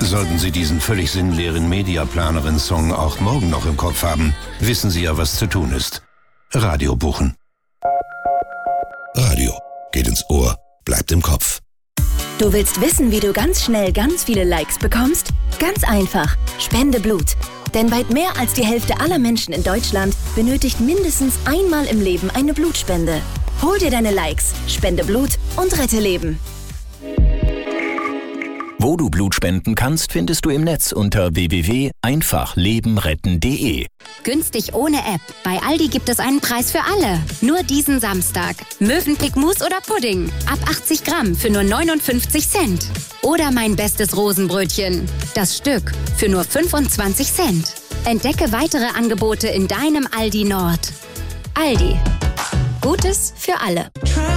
Sollten Sie diesen völlig sinnleeren Mediaplanerin-Song auch morgen noch im Kopf haben, wissen Sie ja, was zu tun ist. Radio buchen. Radio geht ins Ohr, bleibt im Kopf. Du willst wissen, wie du ganz schnell ganz viele Likes bekommst? Ganz einfach. Spende Blut. Denn weit mehr als die Hälfte aller Menschen in Deutschland benötigt mindestens einmal im Leben eine Blutspende. Hol dir deine Likes, spende Blut und rette Leben. Wo du Blut spenden kannst, findest du im Netz unter www.einfachlebenretten.de. Günstig ohne App. Bei Aldi gibt es einen Preis für alle. Nur diesen Samstag. Mövenpick Mousse oder Pudding. Ab 80 Gramm für nur 59 Cent. Oder mein bestes Rosenbrötchen. Das Stück für nur 25 Cent. Entdecke weitere Angebote in deinem Aldi Nord. Aldi. Gutes für alle.